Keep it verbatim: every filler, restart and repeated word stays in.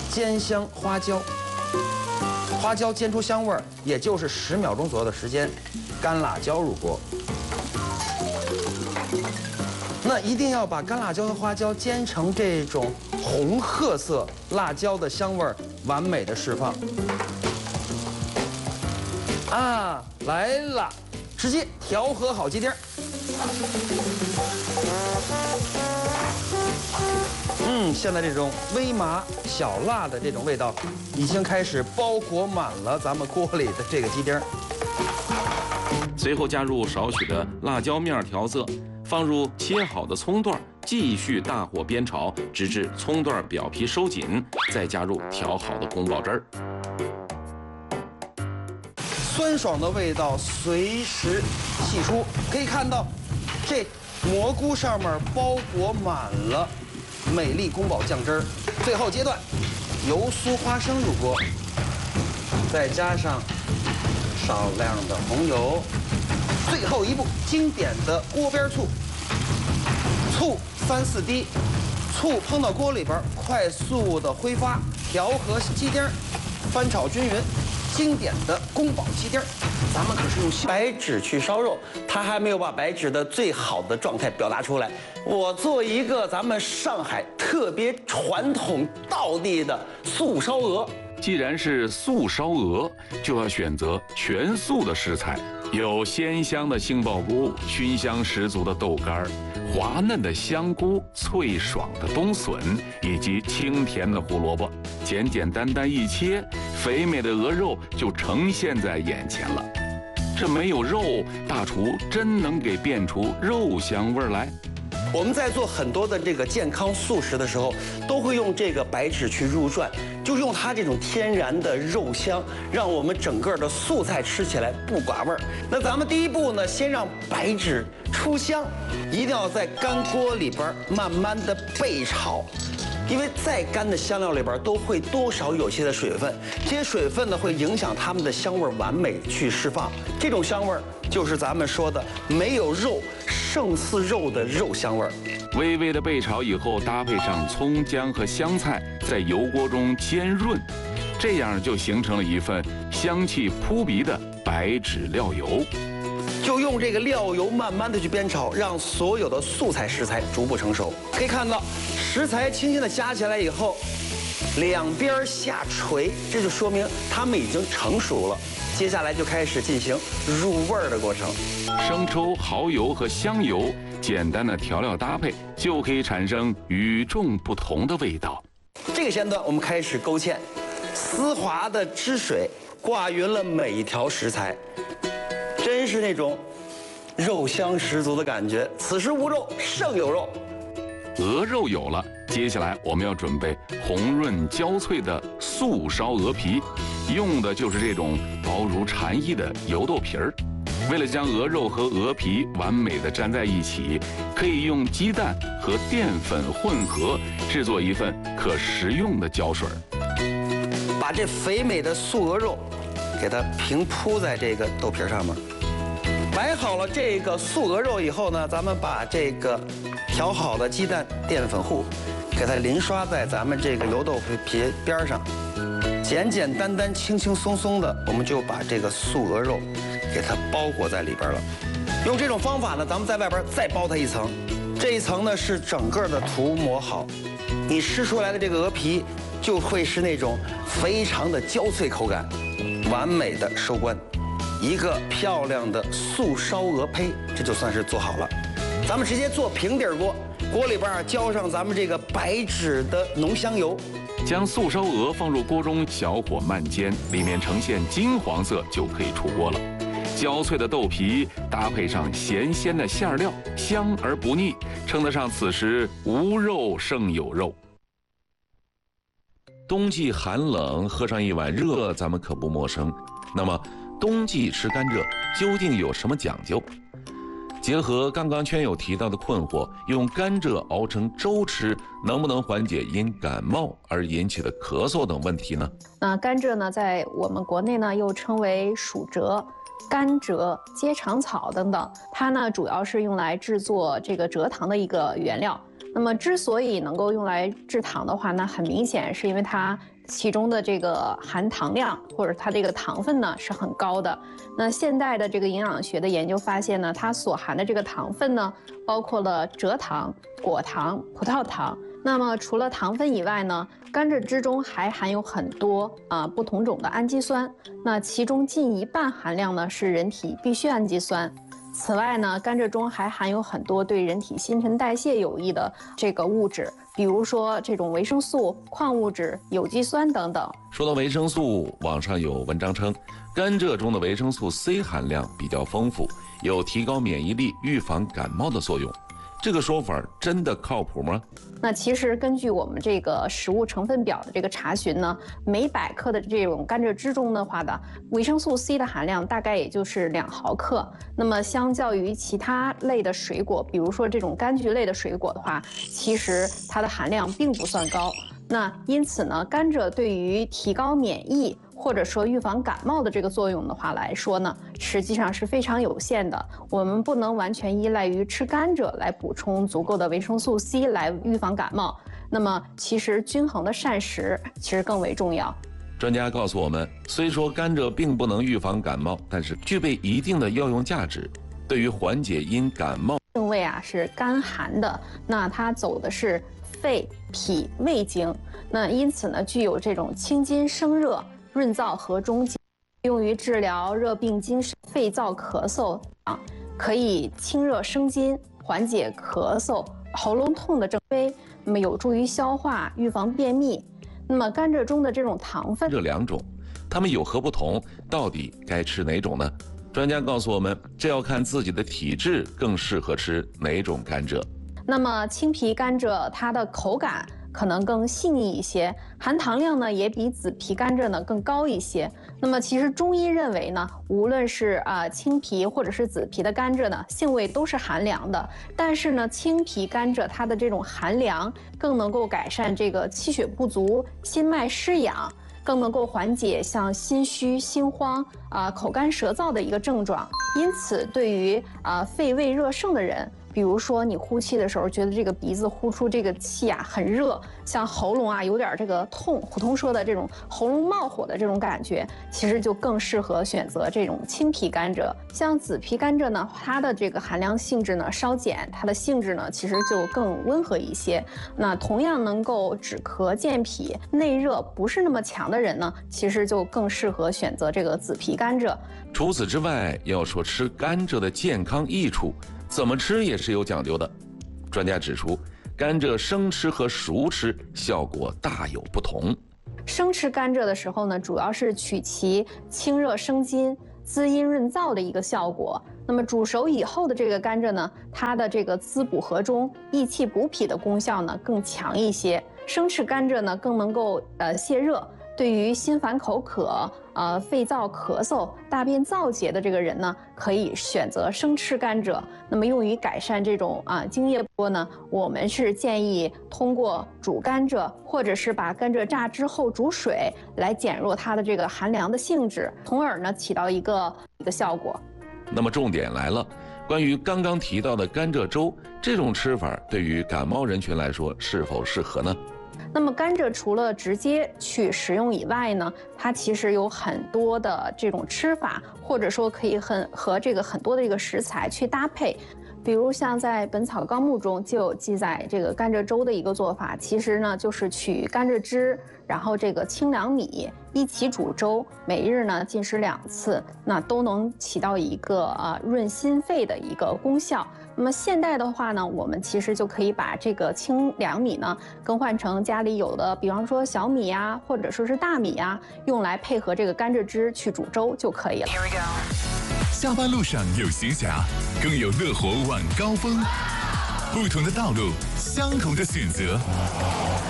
煎香花椒。花椒煎出香味儿，也就是十秒钟左右的时间。干辣椒入锅。那一定要把干辣椒和花椒煎成这种红褐色，辣椒的香味儿完美的释放。啊，来了，直接调和好鸡丁。嗯，现在这种微麻小辣的这种味道，已经开始包裹满了咱们锅里的这个鸡丁。 随后加入少许的辣椒面调色。 放入切好的葱段，继续大火煸炒，直至葱段表皮收紧，再加入调好的宫保汁儿。 酸爽的味道随时析出，可以看到，这蘑菇上面包裹满了美丽宫保酱汁儿。最后阶段，油酥花生入锅，再加上少量的红油。 最后一步，经典的锅边醋，醋三四滴，醋烹到锅里边，快速的挥发，调和鸡丁，翻炒均匀。经典的宫保鸡丁，咱们可是用白芷去烧肉，它还没有把白芷的最好的状态表达出来。我做一个咱们上海特别传统道地的素烧鹅。 既然是素烧鹅，就要选择全素的食材，有鲜香的杏鲍菇、熏香十足的豆干、滑嫩的香菇、脆爽的冬笋，以及清甜的胡萝卜。简简单单一切，肥美的鹅肉就呈现在眼前了。这没有肉，大厨真能给变出肉香味儿来？ 我们在做很多的这个健康素食的时候，都会用这个白芷去入涮，就是用它这种天然的肉香，让我们整个的素菜吃起来不寡味儿。那咱们第一步呢，先让白芷出香，一定要在干锅里边慢慢的焙炒。 因为再干的香料里边都会多少有些的水分，这些水分呢会影响它们的香味完美去释放。这种香味儿就是咱们说的没有肉胜似肉的肉香味儿。 微微的焙炒以后，搭配上葱姜和香菜，在油锅中煎润，这样就形成了一份香气扑鼻的白芷料油。 就用这个料油慢慢的去煸炒，让所有的素菜食材逐步成熟。可以看到，食材轻轻的夹起来以后，两边下垂，这就说明它们已经成熟了。接下来就开始进行入味儿的过程。 生抽、蚝油和香油，简单的调料搭配，就可以产生与众不同的味道。 这个先段我们开始勾芡，丝滑的汁水挂匀了每一条食材。 真是那种肉香十足的感觉。此时无肉，胜有肉。 鹅肉有了，接下来我们要准备红润焦脆的素烧鹅皮，用的就是这种薄如蝉翼的油豆皮儿。为了将鹅肉和鹅皮完美的粘在一起，可以用鸡蛋和淀粉混合，制作一份可食用的胶水。 把这肥美的素鹅肉，给它平铺在这个豆皮上面。 摆好了这个素鹅肉以后呢，咱们把这个调好的鸡蛋淀粉糊，给它淋刷在咱们这个油豆腐皮边上，简简单单、轻轻松松的，我们就把这个素鹅肉给它包裹在里边了。用这种方法呢，咱们在外边再包它一层，这一层呢是整个的涂抹好，你吃出来的这个鹅皮就会是那种非常的焦脆口感，完美的收官。 一个漂亮的素烧鹅胚，这就算是做好了。咱们直接做平底锅，锅里边啊浇上咱们这个白芷的浓香油， 将素烧鹅放入锅中，小火慢煎，里面呈现金黄色就可以出锅了。焦脆的豆皮搭配上咸鲜的馅料，香而不腻，称得上此时无肉胜有肉。 冬季寒冷，喝上一碗热，咱们可不陌生。那么。 冬季吃甘蔗究竟有什么讲究？结合刚刚圈友提到的困惑，用甘蔗熬成粥吃，能不能缓解因感冒而引起的咳嗽等问题呢？ 那甘蔗呢，在我们国内呢又称为薯蔗、甘蔗、秸窖草等等，它呢主要是用来制作这个蔗糖的一个原料。 那么之所以能够用来制糖的话，那很明显是因为它其中的这个含糖量或者它这个糖分呢是很高的。那现代的这个营养学的研究发现呢，它所含的这个糖分呢，包括了蔗糖、果糖、葡萄糖。那么除了糖分以外呢，甘蔗汁中还含有很多啊、呃、不同种的氨基酸，那其中近一半含量呢是人体必需氨基酸。此外呢，甘蔗中还含有很多对人体新陈代谢有益的这个物质，比如说这种维生素、矿物质、有机酸等等。 说到维生素，网上有文章称，甘蔗中的维生素 C 含量比较丰富，有提高免疫力、预防感冒的作用。这个说法真的靠谱吗？ 那其实根据我们这个食物成分表的这个查询呢，每百克的这种甘蔗汁中的话的维生素 C 的含量大概也就是两毫克。那么相较于其他类的水果，比如说这种柑橘类的水果的话，其实它的含量并不算高。那因此呢，甘蔗对于提高免疫或者说预防感冒的这个作用的话来说呢，实际上是非常有限的。我们不能完全依赖于吃甘蔗来补充足够的维生素 C 来预防感冒。那么其实均衡的膳食其实更为重要。 专家告诉我们，虽说甘蔗并不能预防感冒，但是具备一定的药用价值，对于缓解因感冒性味啊是甘寒的，那它走的是肺、脾、胃经，那因此呢具有这种清津生热、润燥和中，用于治疗热病经神、肺燥咳嗽啊，可以清热生津，缓解咳嗽、喉咙痛的症状，那么有助于消化，预防便秘。那么甘蔗中的这种糖分， 这两种，它们有何不同？到底该吃哪种呢？专家告诉我们，这要看自己的体质更适合吃哪种甘蔗。 那么青皮甘蔗它的口感可能更细腻一些，含糖量呢也比紫皮甘蔗呢更高一些。那么其实中医认为呢，无论是啊、呃、青皮或者是紫皮的甘蔗呢，性味都是寒凉的。但是呢，青皮甘蔗它的这种寒凉更能够改善这个气血不足、心脉失养，更能够缓解像心虚、心慌啊、呃、口干舌燥的一个症状。因此，对于啊、呃、肺胃热盛的人，比如说你呼气的时候，觉得这个鼻子呼出这个气啊很热，像喉咙啊有点这个痛，普通说的这种喉咙冒火的这种感觉，其实就更适合选择这种青皮甘蔗。像紫皮甘蔗呢，它的这个含量性质呢稍减，它的性质呢其实就更温和一些。那同样能够止咳健脾、内热不是那么强的人呢，其实就更适合选择这个紫皮甘蔗。 除此之外，要说吃甘蔗的健康益处，怎么吃也是有讲究的。专家指出，甘蔗生吃和熟吃效果大有不同。 生吃甘蔗的时候呢，主要是取其清热生津、滋阴润燥的一个效果。那么煮熟以后的这个甘蔗呢，它的这个滋补和中、益气补脾的功效呢更强一些。生吃甘蔗呢更能够呃泄热。对于心烦口渴、呃肺燥咳嗽、大便燥结的这个人呢，可以选择生吃甘蔗。那么用于改善这种啊津液波呢，我们是建议通过煮甘蔗，或者是把甘蔗榨汁后煮水，来减弱它的这个寒凉的性质，从而呢起到一个一个效果。 那么重点来了，关于刚刚提到的甘蔗粥，这种吃法对于感冒人群来说是否适合呢？ 那么甘蔗除了直接去食用以外呢，它其实有很多的这种吃法，或者说可以很和这个很多的这个食材去搭配。比如像在《本草纲目》中就有记载这个甘蔗粥的一个做法，其实呢就是取甘蔗汁，然后这个清凉米一起煮粥，每日呢进食两次，那都能起到一个呃润心肺的一个功效。那么现代的话呢，我们其实就可以把这个清凉米呢更换成家里有的，比方说小米呀，或者说是大米呀，用来配合这个甘蔗汁去煮粥就可以了。 下班路上有闲暇，更有乐活晚高峰。不同的道路，相同的选择。